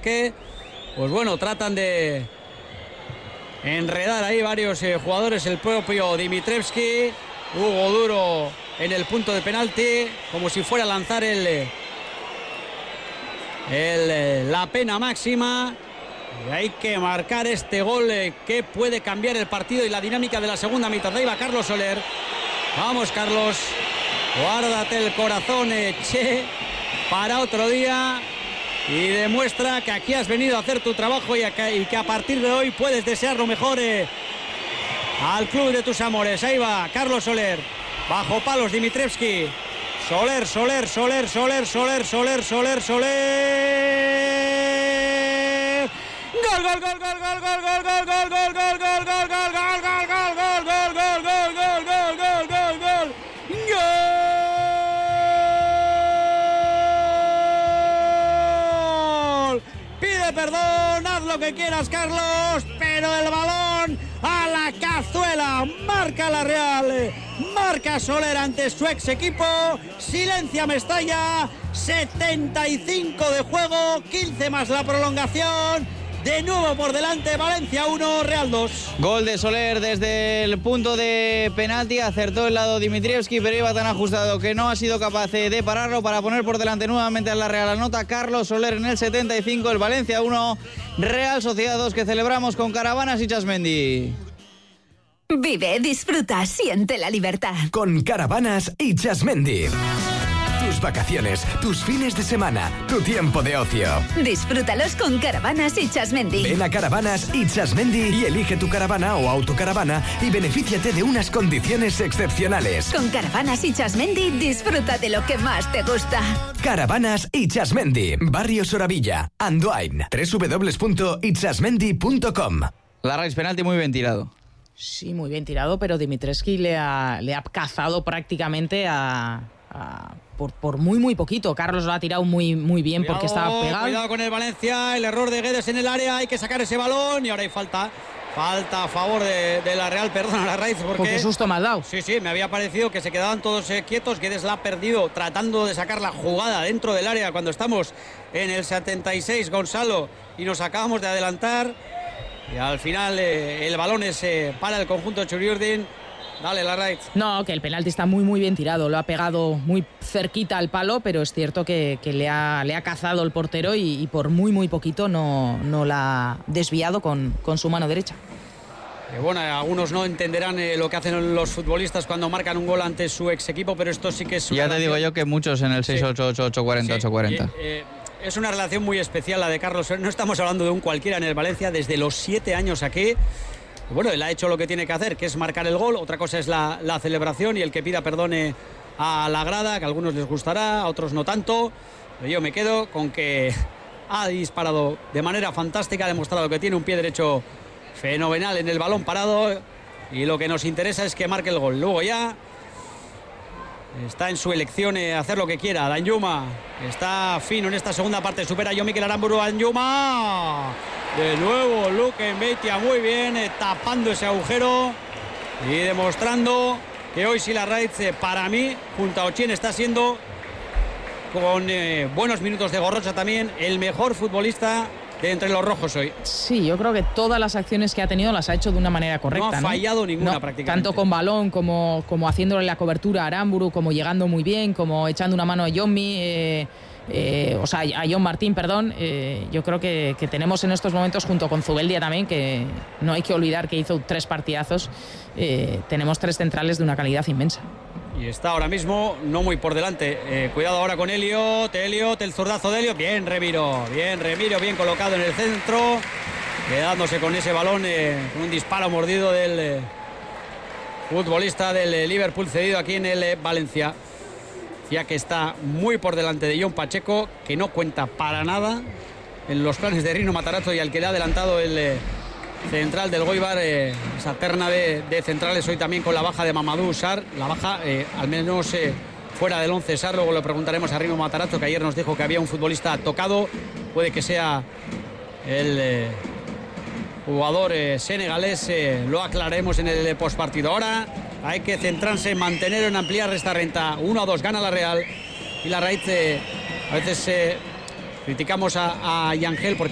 que, pues bueno, tratan de enredar ahí varios jugadores, el propio Dimitrievski, Hugo Duro en el punto de penalti, como si fuera a lanzar la pena máxima. Y hay que marcar este gol que puede cambiar el partido y la dinámica de la segunda mitad. Ahí va Carlos Soler. Vamos, Carlos, guárdate el corazón, Che, para otro día, y demuestra que aquí has venido a hacer tu trabajo y que a partir de hoy puedes desear lo mejor al club de tus amores. Ahí va Carlos Soler, bajo palos Dimitrievski. Soler. Gol. Pide perdón, haz lo que quieras, Carlos, pero el balón a la cazuela. Marca la Real, marca Soler ante su ex equipo. Silencia Mestalla. 75 de juego, 15 más la prolongación. De nuevo por delante, Valencia 1, Real 2. Gol de Soler desde el punto de penalti. Acertó el lado Dimitrievski, pero iba tan ajustado que no ha sido capaz de pararlo para poner por delante nuevamente a la Real. Anota Carlos Soler en el 75, el Valencia 1, Real Sociedad 2, que celebramos con Caravanas y Chasmendi. Vive, disfruta, siente la libertad. Con Caravanas y Chasmendi. Tus vacaciones, tus fines de semana, tu tiempo de ocio. Disfrútalos con Caravanas y Chasmendi. Ven a Caravanas y Chasmendi y elige tu caravana o autocaravana y benefíciate de unas condiciones excepcionales. Con Caravanas y Chasmendi disfruta de lo que más te gusta. Caravanas y Chasmendi, Barrio Soravilla, Andoain, www.ichasmendi.com. Larraix, penalti muy bien tirado. Sí, muy bien tirado, pero Dimitrievski le ha cazado prácticamente por muy poquito. Carlos lo ha tirado muy bien, porque estaba pegado. Cuidado con el Valencia, el error de Guedes en el área, hay que sacar ese balón y ahora hay falta a favor de la Real, perdón, la Raíz, porque qué susto me has dado. Sí, me había parecido que se quedaban todos quietos. Guedes la ha perdido tratando de sacar la jugada dentro del área cuando estamos en el 76, Gonzalo, y nos acabamos de adelantar y al final el balón es para el conjunto de Txuriurdin. Dale, Larraitz. No, que el penalti está muy bien tirado. Lo ha pegado muy cerquita al palo, pero es cierto que le ha cazado el portero y por muy poquito no la ha desviado con su mano derecha. Bueno, algunos no entenderán lo que hacen los futbolistas cuando marcan un gol ante su ex equipo, pero esto sí que es... Ya te digo yo que muchos en el 688-840-840. Es una relación muy especial la de Carlos. No estamos hablando de un cualquiera en el Valencia, desde los 7 años aquí. Bueno, él ha hecho lo que tiene que hacer, que es marcar el gol. Otra cosa es la celebración y el que pida perdone a la grada, que a algunos les gustará, a otros no tanto. Pero yo me quedo con que ha disparado de manera fantástica, ha demostrado que tiene un pie derecho fenomenal en el balón parado y lo que nos interesa es que marque el gol. Luego ya está en su elección hacer lo que quiera. Danjuma está fino en esta segunda parte, supera a Mikel Aramburu. Danjuma, de nuevo Luke Mbeitia muy bien, tapando ese agujero y demostrando que hoy sí Larraitz, para mí, junto a Ochien, está siendo, con buenos minutos de Gorrocha también, el mejor futbolista de entre los rojos hoy. Sí, yo creo que todas las acciones que ha tenido las ha hecho de una manera correcta. No ha fallado ninguna prácticamente. Tanto con balón como haciéndole la cobertura a Aramburu, como llegando muy bien, como echando una mano a Jonmi, a Jon Martín, perdón. Yo creo que tenemos en estos momentos, junto con Zubeldia también, que no hay que olvidar que hizo 3 partidazos, tenemos 3 centrales de una calidad inmensa. Y está ahora mismo no muy por delante. Cuidado ahora con Elliot, el zurdazo de Elliot. Bien Remiro, bien colocado en el centro, quedándose con ese balón, un disparo mordido del futbolista del Liverpool cedido aquí en el Valencia. Ya que está muy por delante de Jon Pacheco, que no cuenta para nada en los planes de Rino Matarazzo y al que le ha adelantado el central del Goibar, esa terna de centrales hoy también con la baja de Mamadou Sarr, la baja al menos fuera del 11 Sarr. Luego le preguntaremos a Rino Matarazzo, que ayer nos dijo que había un futbolista tocado, puede que sea el jugador senegalés, lo aclararemos en el postpartido. Ahora hay que centrarse en mantener o en ampliar esta renta. 1-2 gana la Real y la Raíz. A veces criticamos a Yangel porque